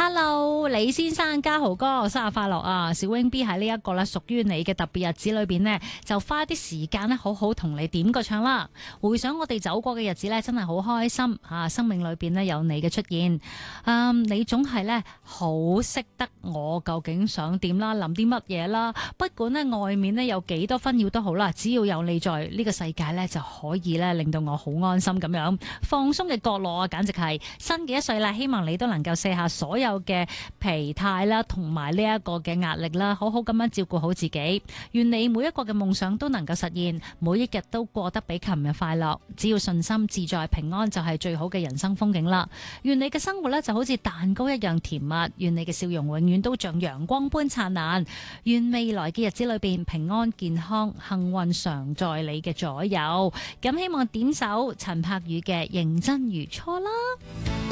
Hello，李先生、家豪哥，生日快樂啊！小 wing B 喺呢一個咧屬於你嘅特別日子裏邊呢，就花啲時間咧好好同你點個唱啦。回想我哋走過嘅日子咧，真係好開心啊！生命裏邊呢，有你嘅出現，你總係咧好識得我究竟想點啦，諗啲乜嘢啦。不管呢外面呢有幾多紛擾都好啦，只要有你在呢個世界咧，就可以咧令到我好安心咁樣放鬆嘅角落啊！簡直係新嘅一歲啦，希望你都能夠卸下所有嘅疲態啦，同埋呢一個嘅壓力啦，好好咁樣照顧好自己。願你每一個嘅夢想都能夠實現，每一日都過得比琴日快樂。只要信心、自在、平安就係最好嘅人生風景啦。願你嘅生活呢就好似蛋糕一樣甜蜜，願你嘅笑容永遠都像陽光般燦爛。願未來嘅日子裏邊平安健康，幸運常在你嘅左右。咁希望點首陳柏宇嘅認真如初啦。